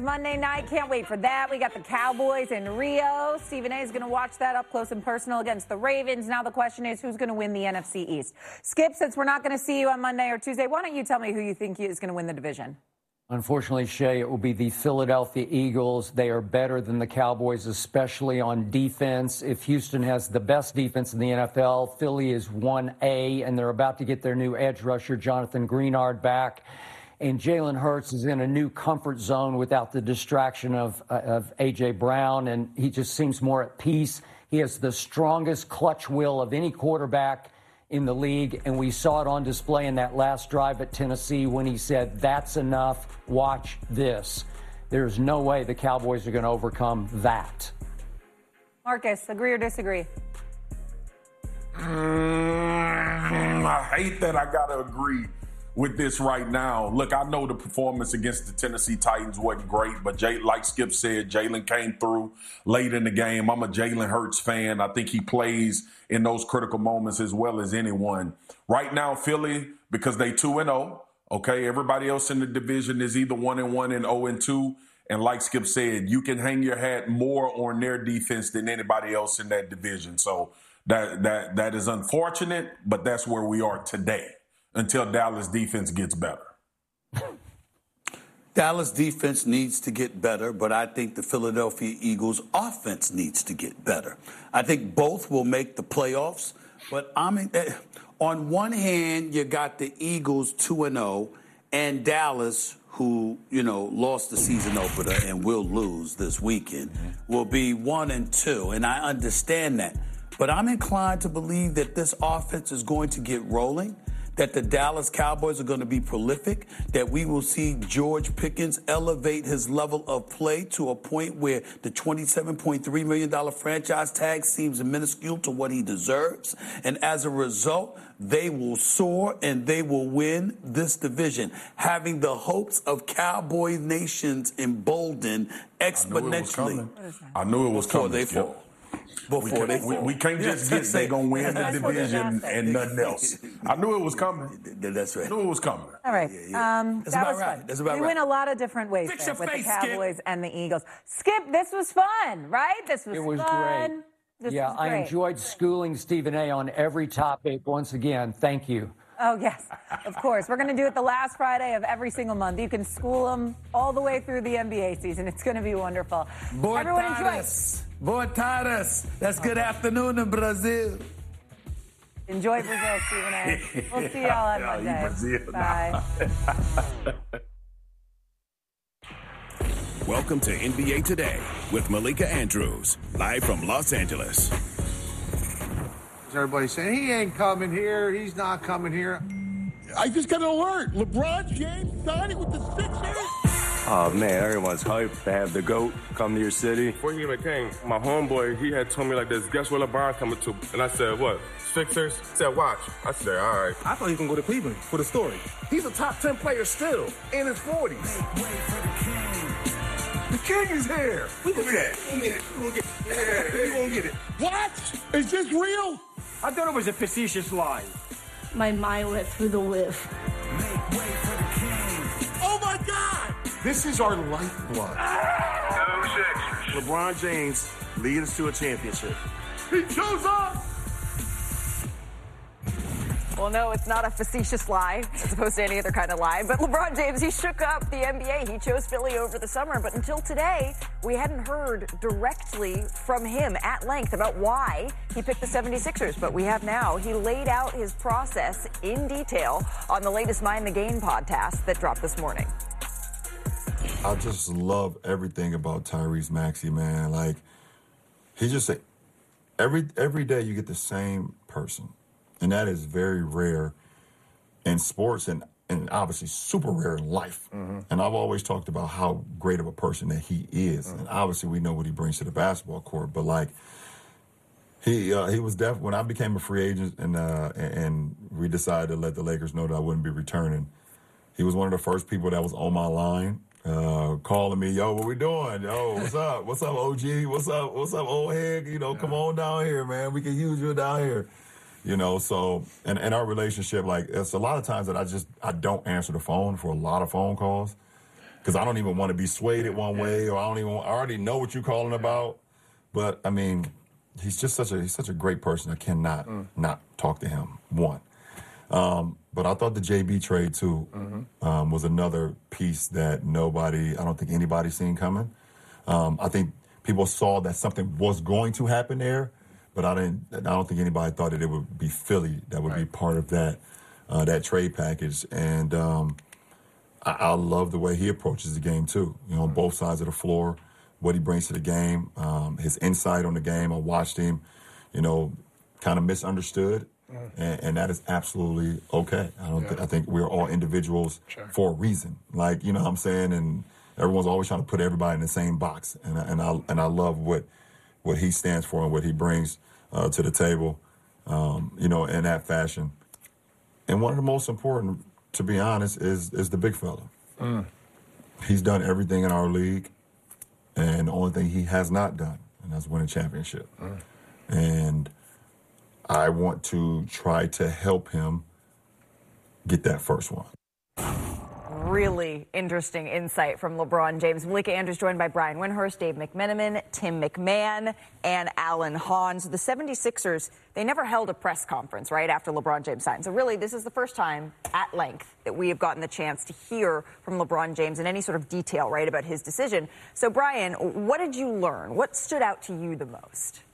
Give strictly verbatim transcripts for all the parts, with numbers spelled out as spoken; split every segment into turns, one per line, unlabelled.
Monday night. Can't wait for that. We got the Cowboys in Rio. Stephen A. is going to watch that up close and personal against the Ravens. Now the question is, who's going to win the N F C East? Skip, since we're not going to see you on Monday or Tuesday, why don't you tell me who you think is going to win the division?
Unfortunately, Shay, it will be the Philadelphia Eagles. They are better than the Cowboys, especially on defense. If Houston has the best defense in the N F L, Philly is one A, and they're about to get their new edge rusher, Jonathan Greenard, back. And Jalen Hurts is in a new comfort zone without the distraction of, uh, of A J. Brown, and he just seems more at peace. He has the strongest clutch will of any quarterback in the league, and we saw it on display in that last drive at Tennessee when he said, "That's enough, watch this." There's no way the Cowboys are going to overcome that.
Marcus, agree or disagree?
Mm, I hate that I got to agree with this right now. Look, I know the performance against the Tennessee Titans wasn't great, but Jay, like Skip said, Jalen came through late in the game. I'm a Jalen Hurts fan. I think he plays in those critical moments as well as anyone. Right now, Philly, because they two and oh, okay, everybody else in the division is either one and one and oh and two. And like Skip said, you can hang your hat more on their defense than anybody else in that division. So that that that is unfortunate, but that's where we are today, until Dallas defense gets better.
Dallas defense needs to get better, but I think the Philadelphia Eagles offense needs to get better. I think both will make the playoffs, but I'm in, on one hand, you got the Eagles two and oh and Dallas, who, you know, lost the season opener and will lose this weekend, will be one and two, and I understand that. But I'm inclined to believe that this offense is going to get rolling, that the Dallas Cowboys are going to be prolific, that we will see George Pickens elevate his level of play to a point where the twenty-seven point three million dollars franchise tag seems minuscule to what he deserves. And as a result, they will soar and they will win this division, having the hopes of Cowboy Nations emboldened exponentially.
I knew it was
before
coming.
They fall.
We,
Before
can,
they
we,
fall.
we can't just get they gonna win the
That's what
division
they're
and nothing else. I knew it was coming.
That's right.
I knew it was coming.
All right.
Yeah, yeah.
Um,
That's
that
about
was
right.
fun.
That's about
we
right.
went a lot of different ways
Fix
there
your
with
face,
the Cowboys
Skip.
and the Eagles. Skip, this was fun, right? This was,
It was
fun.
great.
This
yeah,
was
I
great.
enjoyed schooling Stephen A. on every topic. Once again, thank you.
Oh, yes, of course. We're going to do it the last Friday of every single month. You can school them all the way through the N B A season. It's going to be wonderful.
Boa
Everyone enjoy.
tardes. Boa tardes. That's good afternoon in Brazil.
Enjoy Brazil, Stephen A. We'll see y'all on
Yeah, you
Monday.
Brazil.
Bye.
Welcome to N B A Today with Malika Andrews, live from Los Angeles.
Everybody's saying he ain't coming here. He's not coming here. I just got an alert. LeBron James signing with the Sixers.
Oh, man, everyone's hyped to have the GOAT come to your city.
Before he even came, my homeboy, he had told me like this, guess where LeBron's coming to? And I said, what? Sixers? He said, watch. I said, all right.
I thought he was going to go to Cleveland for the story.
He's a top ten player still in his forties. The king is here.
We gonna get it. We gonna get it. We gonna get it. Yeah, we gonna get it.
What? Is this real?
I thought it was a facetious lie.
My mind went through the whiff.
Oh my God! This is our lifeblood.
LeBron James leading us to a championship.
He chose us.
Well, no, it's not a facetious lie, as opposed to any other kind of lie. But LeBron James, he shook up the N B A. He chose Philly over the summer. But until today, we hadn't heard directly from him at length about why he picked the seventy-sixers. But we have now. He laid out his process in detail on the latest Mind the Game podcast that dropped this morning.
I just love everything about Tyrese Maxey, man. Like, he just say every every day you get the same person. And that is very rare in sports and, and obviously super rare in life. Mm-hmm. And I've always talked about how great of a person that he is. Mm-hmm. And obviously we know what he brings to the basketball court. But, like, he uh, he was definitely, when I became a free agent and, uh, and we decided to let the Lakers know that I wouldn't be returning, he was one of the first people that was on my line. Uh, calling me, yo, what we doing? Yo, what's up? What's up, O G? What's up? What's up, old head? You know, yeah. Come on down here, man. We can use you down here. You know, so, and, and our relationship, like, it's a lot of times that I just, I don't answer the phone for a lot of phone calls. because I don't even want to be swayed it one way, or I don't even. I already know what you're calling about. But I mean, he's just such a he's such a great person. I cannot mm. not talk to him. One. Um, but I thought the J B trade too mm-hmm. um, was another piece that nobody, I don't think anybody seen coming. Um, I think people saw that something was going to happen there, but I didn't. I don't think anybody thought that it would be Philly that would right. be part of that uh, that trade package. And um, I, I love the way he approaches the game too. You know, on both sides of the floor, what he brings to the game, um, his insight on the game. I watched him, you know, kind of misunderstood. And, and that is absolutely okay. I don't. Yeah. Th- I think we're all individuals sure. for a reason. Like, you know what I'm saying? And everyone's always trying to put everybody in the same box. And I, and I and I love what what he stands for and what he brings uh, to the table. Um, you know, in that fashion. And one of the most important, to be honest, is is the big fella. Mm. He's done everything in our league, and the only thing he has not done, and that's win a championship. Mm. And I want to try to help him get that first one.
Really interesting insight from LeBron James. Malika Andrews joined by Brian Windhorst, Dave McMenamin, Tim McMahon, and Alan Hahn. So the seventy-sixers, they never held a press conference right after LeBron James signed. So really, this is the first time at length that we have gotten the chance to hear from LeBron James in any sort of detail, right, about his decision. So, Brian, what did you learn? What stood out to you the most?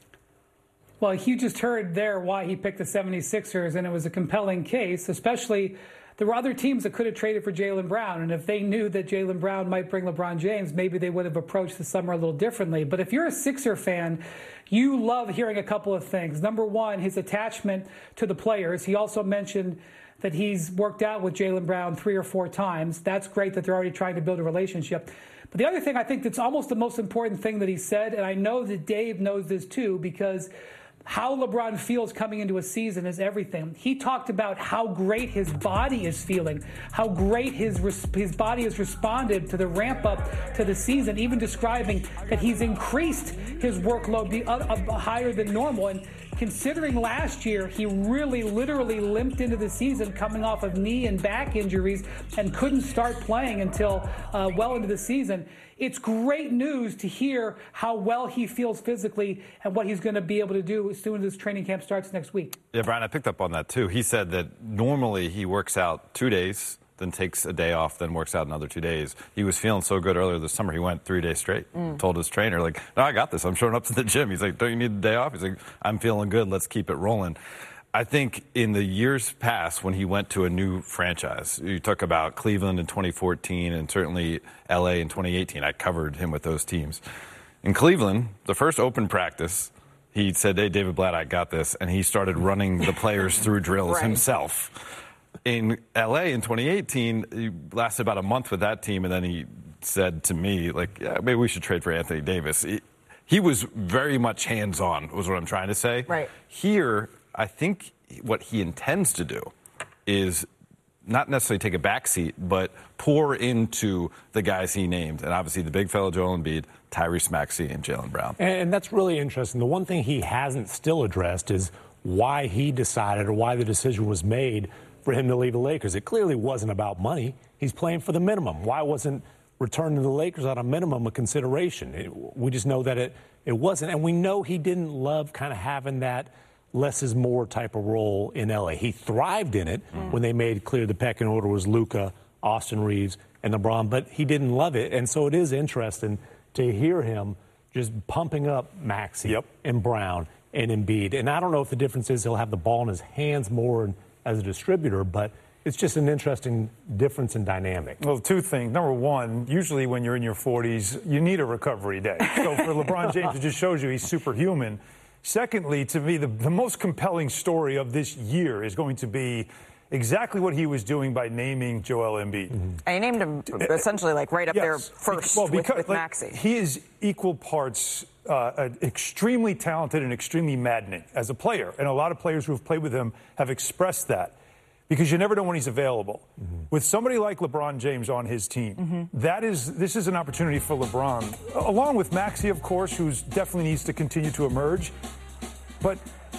Well, you just heard there why he picked the seventy-sixers, and it was a compelling case, especially there were other teams that could have traded for Jaylen Brown, and if they knew that Jaylen Brown might bring LeBron James, maybe they would have approached the summer a little differently. But if you're a Sixer fan, you love hearing a couple of things. Number one, his attachment to the players. He also mentioned that he's worked out with Jaylen Brown three or four times. That's great that they're already trying to build a relationship. But the other thing I think that's almost the most important thing that he said, and I know that Dave knows this too, because how LeBron feels coming into a season is everything. He talked about how great his body is feeling, how great his his body has responded to the ramp up to the season, even describing that he's increased his workload be, uh, uh, higher than normal. And considering last year, he really literally limped into the season coming off of knee and back injuries and couldn't start playing until uh, well into the season. It's great news to hear how well he feels physically and what he's going to be able to do as soon as this training camp starts next week.
Yeah, Brian, I picked up on that, too. He said that normally he works out two days, then takes a day off, then works out another two days. He was feeling so good earlier this summer, he went three days straight. Mm. Told his trainer, like, no, I got this. I'm showing up to the gym. He's like, don't you need a day off? He's like, I'm feeling good. Let's keep it rolling. I think in the years past when he went to a new franchise, you talk about Cleveland in twenty fourteen and certainly L A in twenty eighteen. I covered him with those teams. In Cleveland, the first open practice, he said, hey, David Blatt, I got this. And he started running the players through drills right. himself. In L A in twenty eighteen, he lasted about a month with that team. And then he said to me, like, yeah, maybe we should trade for Anthony Davis. He, he was very much hands-on, was what I'm trying to say.
Right.
Here, I think what he intends to do is not necessarily take a backseat, but pour into the guys he named. And obviously the big fellow, Joel Embiid, Tyrese Maxey, and Jaylen Brown.
And that's really interesting. The one thing he hasn't still addressed is why he decided or why the decision was made for him to leave the Lakers. It clearly wasn't about money. He's playing for the minimum. Why wasn't returning to the Lakers on a minimum a consideration? It, we just know that it, it wasn't. And we know he didn't love kind of having that less is more type of role in L A. He thrived in it mm. when they made clear the pecking order was Luka, Austin Reeves, and LeBron, but he didn't love it. And so it is interesting to hear him just pumping up Maxey yep. and Brown and Embiid. And I don't know if the difference is he'll have the ball in his hands more as a distributor, but it's just an interesting difference in dynamic.
Well, two things. Number one, usually when you're in your forties, you need a recovery day. So for LeBron James, it just shows you he's superhuman. Secondly, to me, the, the most compelling story of this year is going to be exactly what he was doing by naming Joel Embiid. Mm-hmm.
And he named him essentially like right up yes. there first well, because, with, with like, Maxey.
He is equal parts uh, extremely talented and extremely maddening as a player. And a lot of players who have played with him have expressed that. Because you never know when he's available. Mm-hmm. With somebody like LeBron James on his team, mm-hmm. that is, this is an opportunity for LeBron, along with Maxey, of course, who definitely needs to continue to emerge. But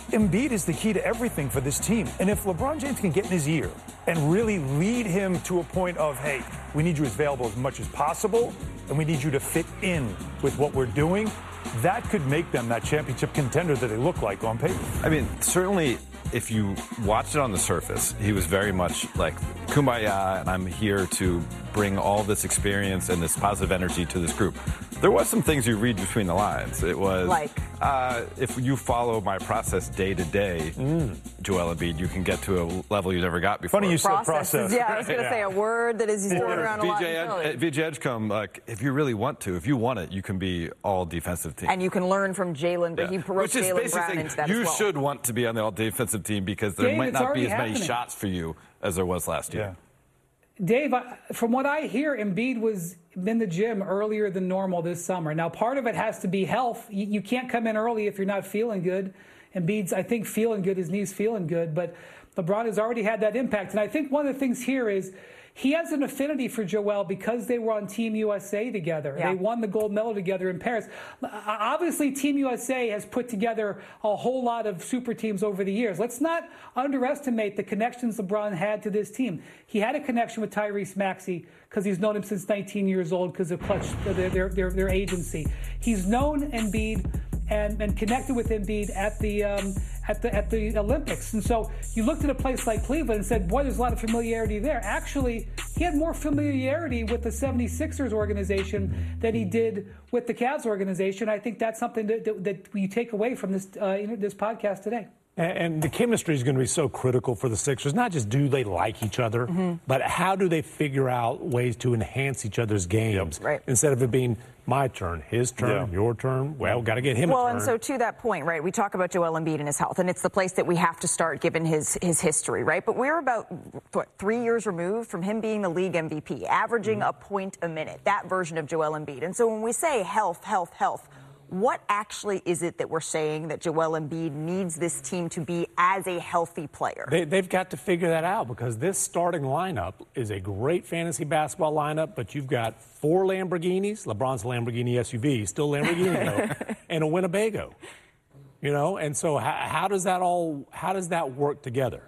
Embiid is the key to everything for this team. And if LeBron James can get in his ear and really lead him to a point of, hey, we need you as available as much as possible, and we need you to fit in with what we're doing, that could make them that championship contender that they look like on paper.
I mean, certainly if you watched it on the surface, he was very much like, kumbaya, and I'm here to bring all this experience and this positive energy to this group. There was some things you read between the lines. It was
like,
uh, if you follow my process day to day, Joel Embiid, you can get to a level you never got before.
Funny you said
process.
process.
Yeah, I was going to
Yeah.
say a word that is used around a lot.
V J,
in Philly.
Ed, V J Edgecombe, like, if you really want to, if you want it, you can be all defensive team.
And you can learn from Jalen, but
Yeah.
he wrote
Which is
Jalen
basically
Brown
saying
into that
you
as well.
should want to be on the all defensive team because there
Dave,
might
it's
not be
already
as many
happening.
shots for you as there was last year.
Dave, I- from what I hear, Embiid was in the gym earlier than normal this summer. Now, part of it has to be health. You, you can't come in early if you're not feeling good. Embiid's, I think, feeling good. His knee's feeling good. But LeBron has already had that impact. And I think one of the things here is he has an affinity for Joel because they were on Team U S A together.
Yeah.
They won the gold medal together in Paris. Obviously, Team U S A has put together a whole lot of super teams over the years. Let's not underestimate the connections LeBron had to this team. He had a connection with Tyrese Maxey because he's known him since nineteen years old because of Clutch, their, their, their, their agency. He's known Embiid and, and connected with Embiid at the um, at the at the Olympics. And so you looked at a place like Cleveland and said, boy, there's a lot of familiarity there. Actually, he had more familiarity with the seventy-sixers organization than he did with the Cavs organization. I think that's something that, that, that we take away from this uh, this podcast today.
And the chemistry is going to be so critical for the Sixers. Not just do they like each other,
Mm-hmm.
but how do they figure out ways to enhance each other's games
Right.
instead of it being my turn, his turn,
Yeah.
your turn. Well, got to get him
Well,
a turn.
and so to that point, right, we talk about Joel Embiid and his health, and it's the place that we have to start given his his history, right? But we're about, what, three years removed from him being the league M V P, averaging a point a minute, that version of Joel Embiid. And so when we say health, health, health, what actually is it that we're saying that Joel Embiid needs this team to be as a healthy player?
They, they've got to figure that out because this starting lineup is a great fantasy basketball lineup, but you've got four Lamborghinis. LeBron's a Lamborghini S U V, still Lamborghini, though, and a Winnebago. You know, and so how, how does that all, how does that work together?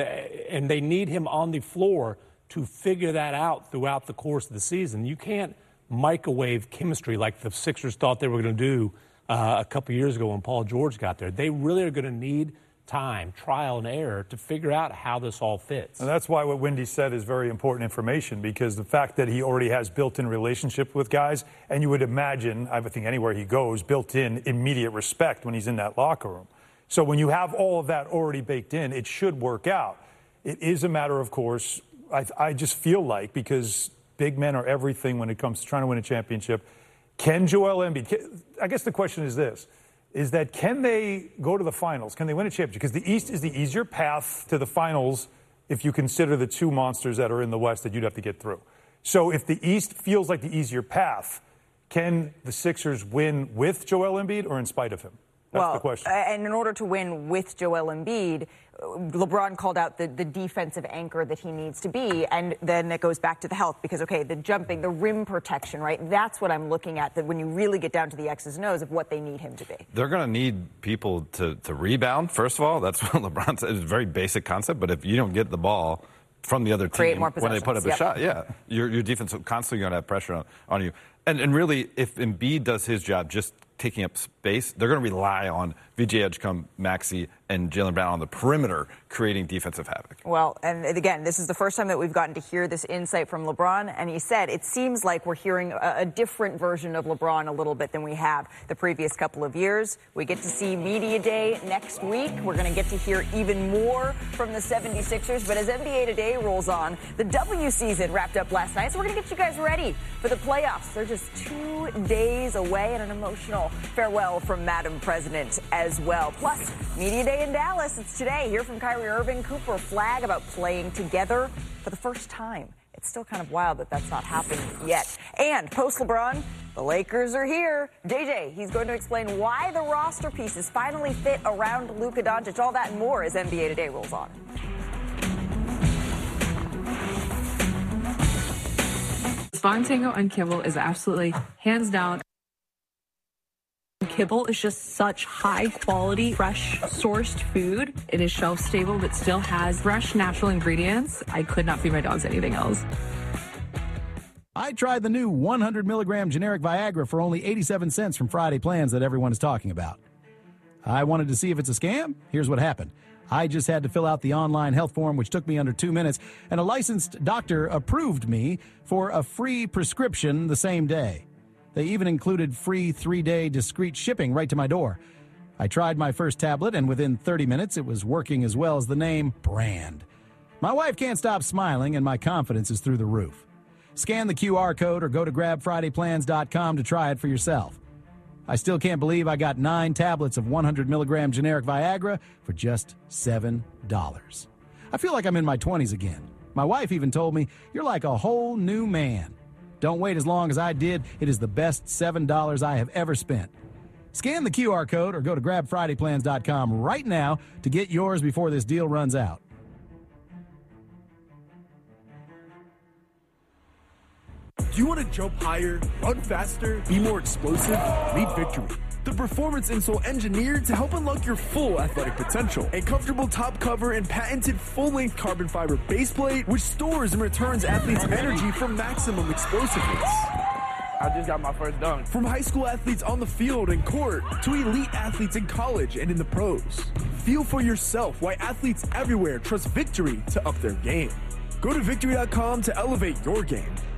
And they need him on the floor to figure that out throughout the course of the season. You can't microwave chemistry like the Sixers thought they were going to do uh, a couple years ago when Paul George got there. They really are going to need time, trial and error to figure out how this all fits.
And that's why what Wendy said is very important information, because the fact that he already has built-in relationship with guys, and you would imagine, I would think anywhere he goes, built-in immediate respect when he's in that locker room. So when you have all of that already baked in, it should work out. It is a matter, of course, I, I just feel like, because big men are everything when it comes to trying to win a championship. Can Joel Embiid, can, I guess the question is this, is that can they go to the finals? Can they win a championship? Because the East is the easier path to the finals if you consider the two monsters that are in the West that you'd have to get through. So if the East feels like the easier path, can the Sixers win with Joel Embiid or in spite of him? That's
well,
the question.
And in order to win with Joel Embiid, LeBron called out the, the defensive anchor that he needs to be, and then it goes back to the health because, okay, the jumping, the rim protection, right? That's what I'm looking at, that when you really get down to the X's and O's of what they need him to be.
They're going to need people to, to rebound, first of all. That's what LeBron said. It's a very basic concept, but if you don't get the ball from the other
Create
team
more
when they put up a
yep.
shot, yeah, your, your defense is constantly going to have pressure on, on you. And, and really, if Embiid does his job just taking up space, they're going to rely on V J Edgecombe, Maxey, and Jaylen Brown on the perimeter creating defensive havoc.
Well, and again, this is the first time that we've gotten to hear this insight from LeBron, and he said it seems like we're hearing a, a different version of LeBron a little bit than we have the previous couple of years. We get to see Media Day next week. We're going to get to hear even more from the seventy-sixers, but as N B A Today rolls on, the W season wrapped up last night, so we're going to get you guys ready for the playoffs. They're just two days away, and an emotional farewell from Madam President as well. Plus, Media Day in Dallas. It's today. Hear from Kyrie Irving, Cooper Flag about playing together for the first time. It's still kind of wild that that's not happened yet. And post-LeBron, the Lakers are here. J J, he's going to explain why the roster pieces finally fit around Luka Doncic. All that and more as N B A Today rolls on.
Swan Tango Unkimmel is absolutely hands down kibble is just such high quality, fresh, sourced food. It is shelf stable, but still has fresh, natural ingredients. I could not feed my dogs anything else.
I tried the new one hundred milligram generic Viagra for only eighty-seven cents from Friday Plans that everyone is talking about. I wanted to see if it's a scam. Here's what happened. I just had to fill out the online health form, which took me under two minutes, and a licensed doctor approved me for a free prescription the same day. They even included free three-day discreet shipping right to my door. I tried my first tablet, and within thirty minutes, it was working as well as the name brand. My wife can't stop smiling, and my confidence is through the roof. Scan the Q R code or go to grab friday plans dot com to try it for yourself. I still can't believe I got nine tablets of one hundred milligram generic Viagra for just seven dollars. I feel like I'm in my twenties again. My wife even told me, "You're like a whole new man." Don't wait as long as I did. It is the best seven dollars I have ever spent. Scan the Q R code or go to grab friday plans dot com right now to get yours before this deal runs out.
Do you want to jump higher, run faster, be more explosive? Meet Victory, the performance insole engineered to help unlock your full athletic potential. A comfortable top cover and patented full-length carbon fiber baseplate, which stores and returns athletes' energy for maximum explosiveness.
I just got my first dunk.
From high school athletes on the field and court to elite athletes in college and in the pros. Feel for yourself why athletes everywhere trust Victory to up their game. Go to victory dot com to elevate your game.